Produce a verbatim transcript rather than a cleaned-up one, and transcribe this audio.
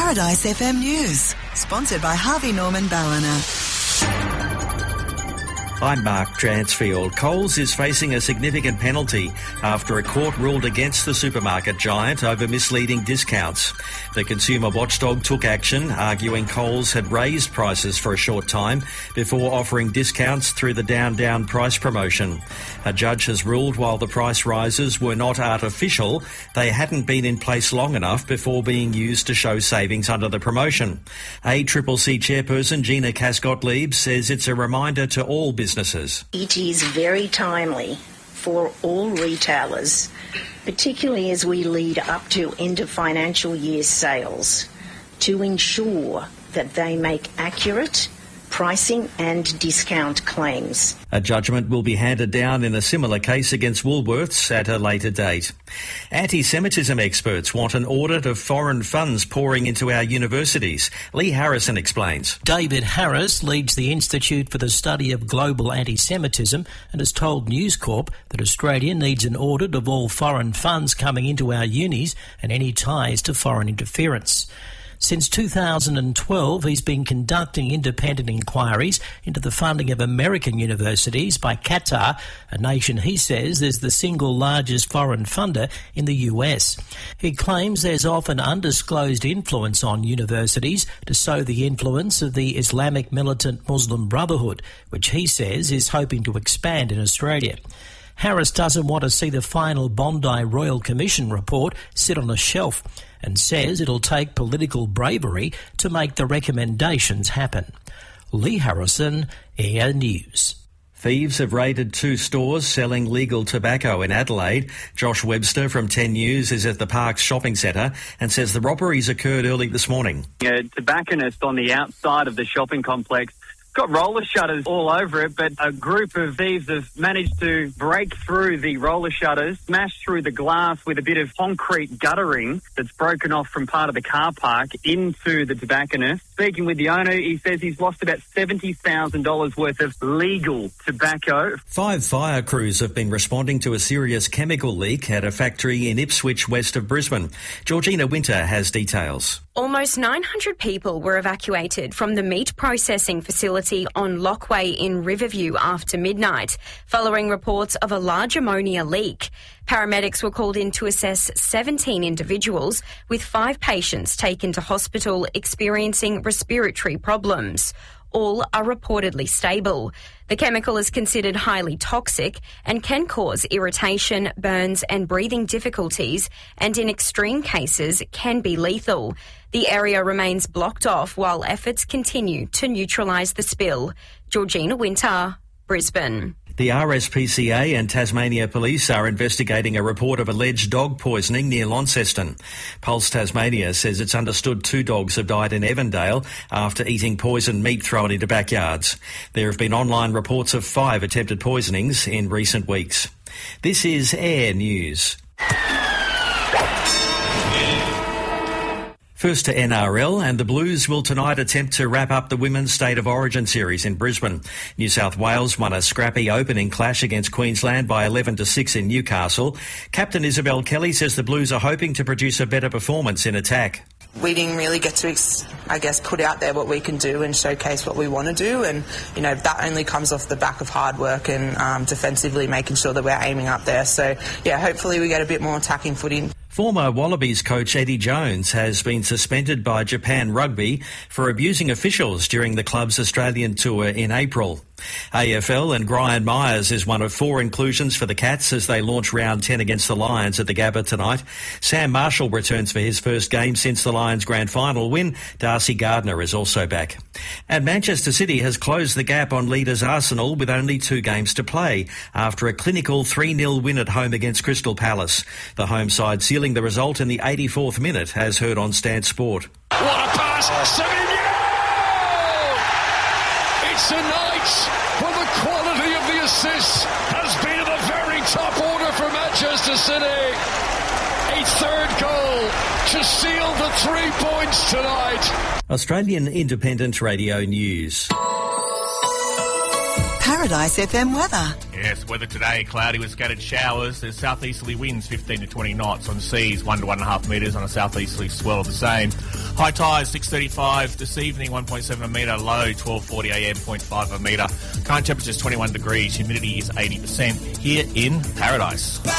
Paradise F M News, sponsored by Harvey Norman Ballina. I'm Mark Dransfield. Coles is facing a significant penalty after a court ruled against the supermarket giant over misleading discounts. The consumer watchdog took action, arguing Coles had raised prices for a short time before offering discounts through the Down Down price promotion. A judge has ruled while the price rises were not artificial, they hadn't been in place long enough before being used to show savings under the promotion. A C C C chairperson Gina Cass-Gottlieb says it's a reminder to all businesses Businesses. It is very timely for all retailers, particularly as we lead up to end of financial year sales, to ensure that they make accurate pricing and discount claims. A judgment will be handed down in a similar case against Woolworths at a later date. Anti-Semitism experts want an audit of foreign funds pouring into our universities. Lee Harrison explains. David Harris leads the Institute for the Study of Global Anti-Semitism and has told News Corp that Australia needs an audit of all foreign funds coming into our unis and any ties to foreign interference. Since two thousand twelve, he's been conducting independent inquiries into the funding of American universities by Qatar, a nation he says is the single largest foreign funder in the U S. He claims there's often undisclosed influence on universities to sow the influence of the Islamic militant Muslim Brotherhood, which he says is hoping to expand in Australia. Harris doesn't want to see the final Bondi Royal Commission report sit on a shelf and says it'll take political bravery to make the recommendations happen. Lee Harrison, Air News. Thieves have raided two stores selling legal tobacco in Adelaide. Josh Webster from ten News is at the Parks Shopping Centre and says the robberies occurred early this morning. A tobacconist on the outside of the shopping complex got roller shutters all over it, but a group of thieves have managed to break through the roller shutters, smash through the glass with a bit of concrete guttering that's broken off from part of the car park into the tobacconist. Speaking with the owner, he says he's lost about seventy thousand dollars worth of legal tobacco. Five fire crews have been responding to a serious chemical leak at a factory in Ipswich, west of Brisbane. Georgina Winter has details. Almost nine hundred people were evacuated from the meat processing facility on Lockway in Riverview after midnight, following reports of a large ammonia leak. Paramedics were called in to assess seventeen individuals, with five patients taken to hospital experiencing respiratory problems. All are reportedly stable. The chemical is considered highly toxic and can cause irritation, burns and breathing difficulties, and in extreme cases can be lethal. The area remains blocked off while efforts continue to neutralise the spill. Georgina Winter, Brisbane. The R S P C A and Tasmania Police are investigating a report of alleged dog poisoning near Launceston. Pulse Tasmania says it's understood two dogs have died in Evandale after eating poisoned meat thrown into backyards. There have been online reports of five attempted poisonings in recent weeks. This is Air News. First to N R L, and the Blues will tonight attempt to wrap up the Women's State of Origin series in Brisbane. New South Wales won a scrappy opening clash against Queensland by eleven to six in Newcastle. Captain Isabel Kelly says the Blues are hoping to produce a better performance in attack. We didn't really get to, I guess, put out there what we can do and showcase what we want to do. And, you know, that only comes off the back of hard work and um, defensively making sure that we're aiming up there. So, yeah, hopefully we get a bit more attacking footy. Former Wallabies coach Eddie Jones has been suspended by Japan Rugby for abusing officials during the club's Australian tour in April. A F L and Brian Myers is one of four inclusions for the Cats as they launch round ten against the Lions at the Gabba tonight. Sam Marshall returns for his first game since the Lions' grand final win. Darcy Gardner is also back. And Manchester City has closed the gap on leaders Arsenal with only two games to play after a clinical three nil win at home against Crystal Palace. The home side sealing the result in the eighty-fourth minute, as heard on Stan Sport. What a pass! Savinho! It's a night when the quality of the assists has been at the very top order for Manchester City. A third goal to seal the three points tonight. Australian Independent Radio News. Paradise F M weather. Yes, weather today, cloudy with scattered showers. There's southeasterly winds fifteen to twenty knots on seas, one to one and a half metres on a southeasterly swell of the same. High tides six thirty-five this evening, one point seven a metre, low twelve forty a m, zero point five a metre. Current temperature is twenty-one degrees, humidity is eighty percent here in Paradise.